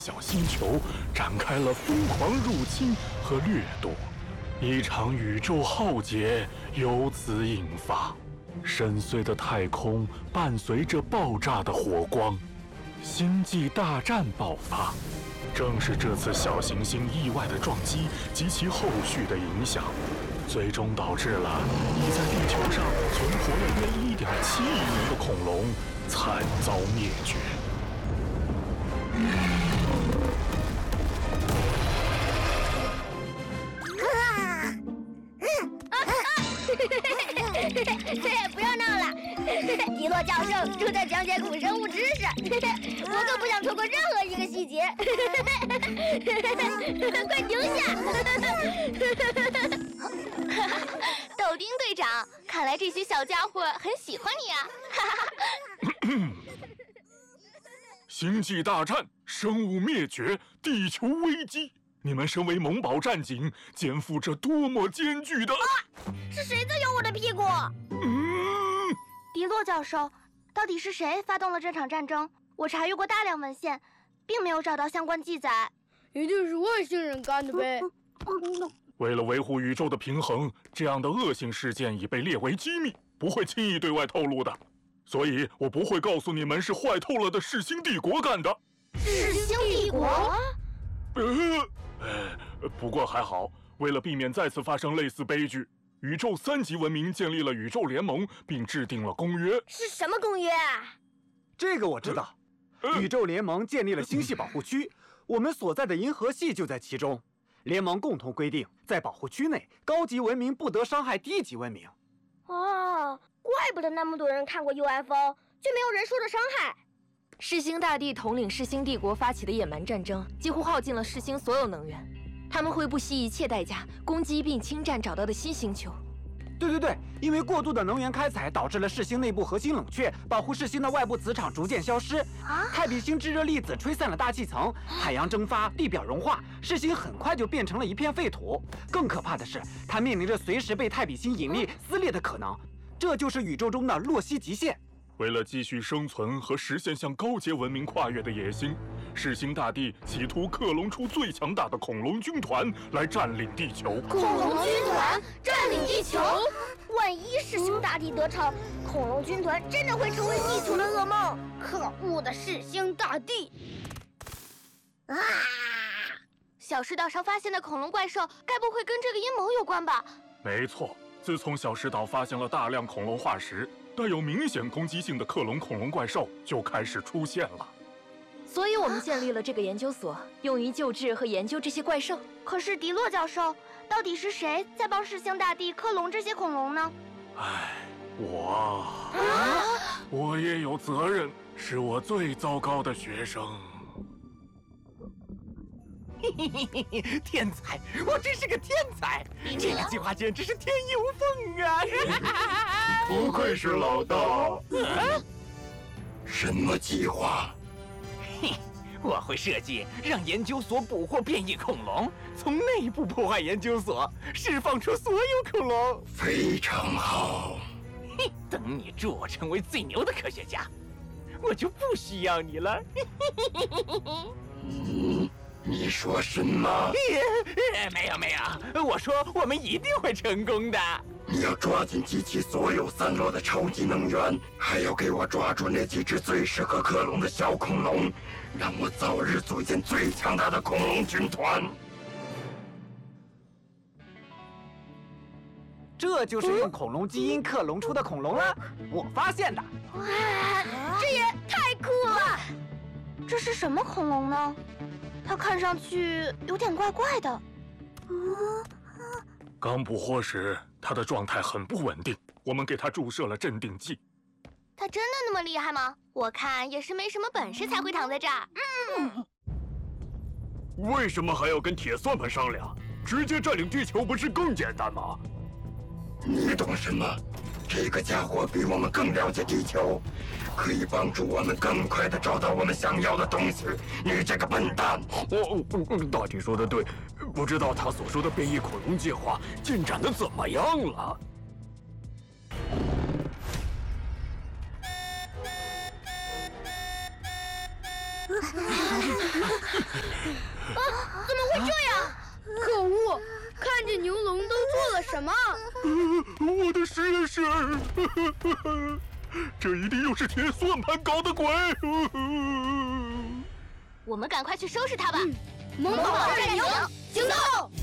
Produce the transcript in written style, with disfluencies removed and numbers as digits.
小星球展开了疯狂入侵和掠夺，一场宇宙浩劫由此引发。深邃的太空伴随着爆炸的火光，星际大战爆发。正是这次小行星意外的撞击及其后续的影响，最终导致了已在地球上存活了约1.7亿年的恐龙惨遭灭绝。 不要闹了！迪洛教授正在讲解古生物知识，我可不想错过任何一个细节。快停下！ 豆丁队长，看来这些小家伙很喜欢你啊！ 星际大战，生物灭绝，地球危机。你们身为萌宝战警，肩负着多么艰巨的…… 是谁在咬我的屁股？ 迪洛教授，到底是谁发动了这场战争？我查阅过大量文献，并没有找到相关记载。 一定是外星人干的呗！ 为了维护宇宙的平衡，这样的恶性事件已被列为机密，不会轻易对外透露的。所以我不会告诉你们是坏透了的世星帝国干的。 世星帝国？ 不过还好，为了避免再次发生类似悲剧，宇宙3级文明建立了宇宙联盟，并制定了公约。 是什么公约啊？ 这个我知道。宇宙联盟建立了星系保护区，我们所在的银河系就在其中。联盟共同规定，在保护区内，高级文明不得伤害低级文明。 哦，怪不得那么多人看过 UFO， 却没有人受到伤害。 世星大帝统领世星帝国发起的野蛮战争，几乎耗尽了世星所有能源。他们会不惜一切代价攻击并侵占找到的新星球。 对，因为过度的能源开采导致了世星内部核心冷却，保护世星的外部磁场逐渐消失。太比星炙热粒子吹散了大气层，海洋蒸发，地表融化，世星很快就变成了一片废土。更可怕的是，它面临着随时被太比星引力撕裂的可能。这就是宇宙中的洛希极限。 为了继续生存和实现向高阶文明跨越的野心，世星大帝企图克隆出最强大的恐龙军团来占领地球。 恐龙军团占领地球？万一世星大帝得逞，恐龙军团真的会成为地球的噩梦。可恶的世星大帝！ 小石岛上发现的恐龙怪兽，该不会跟这个阴谋有关吧？ 没错，自从小石岛发现了大量恐龙化石，带有明显攻击性的克隆恐龙怪兽就开始出现了。 所以我们建立了这个研究所，用于救治和研究这些怪兽。 可是迪洛教授，到底是谁在帮世星大帝克隆这些恐龙呢？ 我也有责任，是我最糟糕的学生。 天才，我真是个天才！这个计划简直是天衣无缝啊！ 不愧是老大。什么计划？ 我会设计让研究所捕获变异恐龙，从内部破坏研究所，释放出所有恐龙。 非常好。 等你助我成为最牛的科学家，我就不需要你了。 你说什么？ 没有，我说我们一定会成功的。 你要抓紧集齐所有散落的超级能源，还要给我抓住那几只最适合克隆的小恐龙，让我早日组建最强大的恐龙军团。 这就是用恐龙基因克隆出的恐龙了，我发现的。 哇，这也太酷了！ 这是什么恐龙呢？它看上去有点怪怪的。 刚捕获时，它的状态很不稳定，我们给它注射了镇定剂。 它真的那么厉害吗？我看也是没什么本事才会躺在这儿。 为什么还要跟铁算盘商量？直接占领地球不是更简单吗？你懂什么？这个家伙比我们更了解地球，可以帮助我们更快地找到我们想要的东西。你这个笨蛋！ 大体说的对，不知道他所说的变异恐龙计划进展的怎么样了？ 了什么？ 我的实验室，这一定又是铁算盘搞的鬼。 我们赶快去收拾他吧！ 萌宝占领，行动！